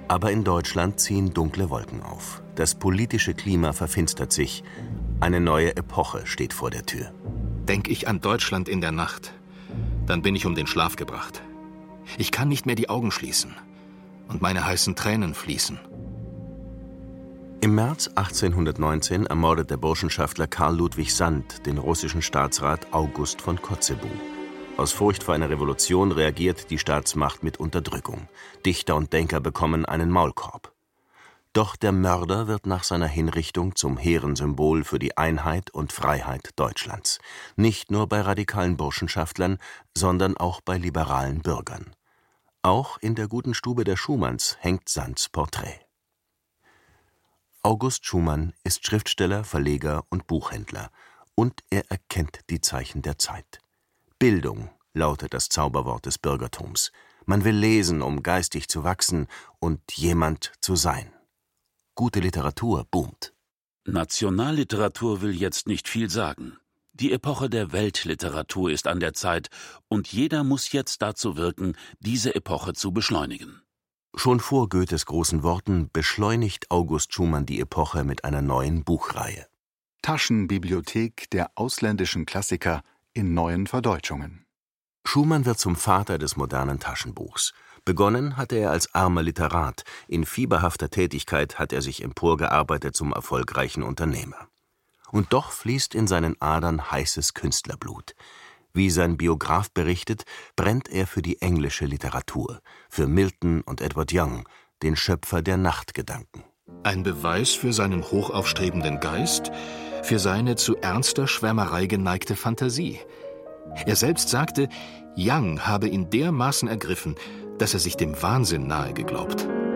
Aber in Deutschland ziehen dunkle Wolken auf. Das politische Klima verfinstert sich. Eine neue Epoche steht vor der Tür. Denk ich an Deutschland in der Nacht, dann bin ich um den Schlaf gebracht. Ich kann nicht mehr die Augen schließen und meine heißen Tränen fließen. Im März 1819 ermordet der Burschenschaftler Karl Ludwig Sand den russischen Staatsrat August von Kotzebue. Aus Furcht vor einer Revolution reagiert die Staatsmacht mit Unterdrückung. Dichter und Denker bekommen einen Maulkorb. Doch der Mörder wird nach seiner Hinrichtung zum hehren Symbol für die Einheit und Freiheit Deutschlands. Nicht nur bei radikalen Burschenschaftlern, sondern auch bei liberalen Bürgern. Auch in der guten Stube der Schumanns hängt Sands Porträt. August Schumann ist Schriftsteller, Verleger und Buchhändler. Und er erkennt die Zeichen der Zeit. Bildung lautet das Zauberwort des Bürgertums. Man will lesen, um geistig zu wachsen und jemand zu sein. Gute Literatur boomt. Nationalliteratur will jetzt nicht viel sagen. Die Epoche der Weltliteratur ist an der Zeit und jeder muss jetzt dazu wirken, diese Epoche zu beschleunigen. Schon vor Goethes großen Worten beschleunigt August Schumann die Epoche mit einer neuen Buchreihe. Taschenbibliothek der ausländischen Klassiker in neuen Verdeutschungen. Schumann wird zum Vater des modernen Taschenbuchs. Begonnen hatte er als armer Literat. In fieberhafter Tätigkeit hat er sich emporgearbeitet zum erfolgreichen Unternehmer. Und doch fließt in seinen Adern heißes Künstlerblut. Wie sein Biograf berichtet, brennt er für die englische Literatur, für Milton und Edward Young, den Schöpfer der Nachtgedanken. Ein Beweis für seinen hochaufstrebenden Geist, für seine zu ernster Schwärmerei geneigte Fantasie. Er selbst sagte, Young habe ihn dermaßen ergriffen, dass er sich dem Wahnsinn nahe geglaubt.